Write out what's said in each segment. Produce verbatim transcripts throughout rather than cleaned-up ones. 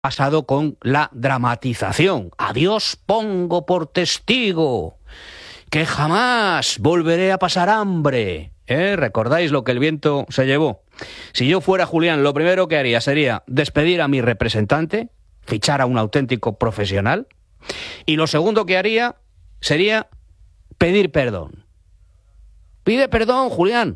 pasado con la dramatización. A Dios pongo por testigo que jamás volveré a pasar hambre. ¿Eh? ¿Recordáis lo que el viento se llevó? Si yo fuera Julián, lo primero que haría sería despedir a mi representante, fichar a un auténtico profesional, y lo segundo que haría sería pedir perdón. Pide perdón, Julián.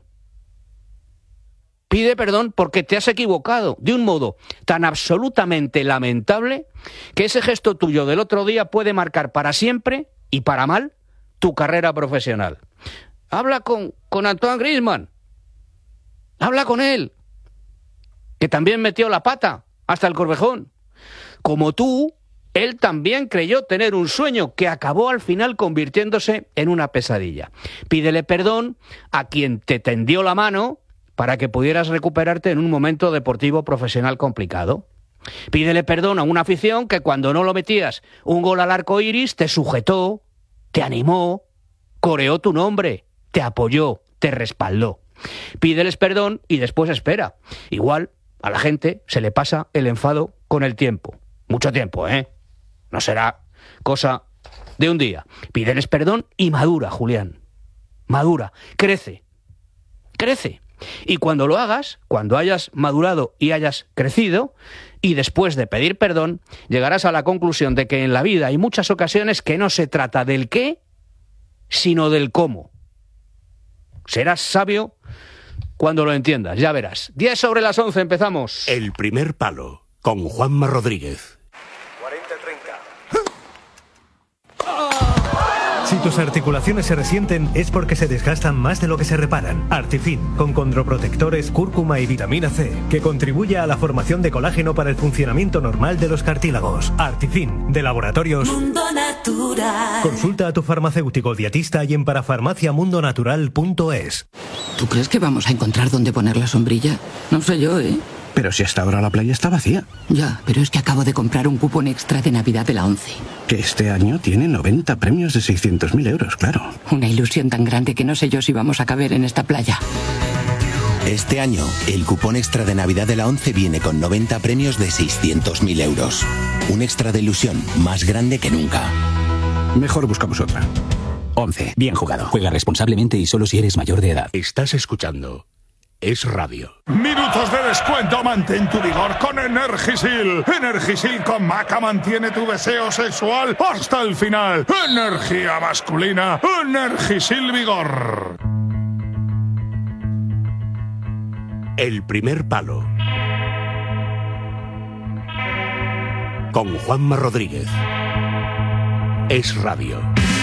Pide perdón porque te has equivocado de un modo tan absolutamente lamentable que ese gesto tuyo del otro día puede marcar para siempre y para mal tu carrera profesional. Habla con, con Antoine Griezmann. Habla con él, que también metió la pata hasta el Corvejón. Como tú, él también creyó tener un sueño que acabó al final convirtiéndose en una pesadilla. Pídele perdón a quien te tendió la mano para que pudieras recuperarte en un momento deportivo profesional complicado. Pídele perdón a una afición que cuando no lo metías un gol al arco iris te sujetó, te animó, coreó tu nombre, te apoyó, te respaldó. Pídeles perdón y después espera. Igual a la gente se le pasa el enfado con el tiempo. Mucho tiempo, ¿eh? No será cosa de un día. Pídeles perdón y madura, Julián. Madura, crece, crece. Y cuando lo hagas, cuando hayas madurado y hayas crecido, y después de pedir perdón, llegarás a la conclusión de que en la vida hay muchas ocasiones que no se trata del qué, sino del cómo. Serás sabio cuando lo entiendas, ya verás. diez sobre las once, empezamos. El primer palo, con Juanma Rodríguez. cuarenta treinta. Si tus articulaciones se resienten es porque se desgastan más de lo que se reparan. Artifin, con condroprotectores, cúrcuma y vitamina C, que contribuye a la formación de colágeno para el funcionamiento normal de los cartílagos. Artifin, de Laboratorios Mundo Natural. Consulta a tu farmacéutico dietista y en parafarmacia mundo natural punto es. ¿Tú crees que vamos a encontrar dónde poner la sombrilla? No sé yo, ¿eh? Pero si hasta ahora la playa está vacía. Ya, pero es que acabo de comprar un cupón extra de Navidad de la ONCE. Que este año tiene noventa premios de seiscientos mil euros, claro. Una ilusión tan grande que no sé yo si vamos a caber en esta playa. Este año, el cupón extra de Navidad de la ONCE viene con noventa premios de seiscientos mil euros. Un extra de ilusión más grande que nunca. Mejor buscamos otra. ONCE. Bien jugado. Juega responsablemente y solo si eres mayor de edad. Estás escuchando Es Radio. Minutos de descuento, mantén tu vigor con Energisil. Energisil con maca mantiene tu deseo sexual hasta el final. Energía masculina, Energisil Vigor. El primer palo, con Juanma Rodríguez. Es Radio.